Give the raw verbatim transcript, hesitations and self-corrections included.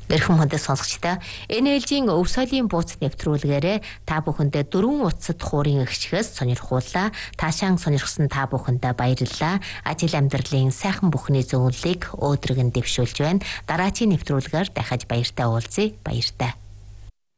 Эрхэм хүндэт сонсогчдоо эн эл жи-ийн өв соёлын бууц нэвтрүүлгээрээ та бүхэндээ дөрвөн утсад хуурын эгчгээс сонирхууллаа. Таашаан сонирхсан та бүхэндээ баярлалаа. Ажил амьдралын сайхан бүхний зөвлөлийг өөдрөгн дэвшүүлж байна. Дараагийн нэвтрүүлгээр дахиж баяртай уулзъя. Баяртай.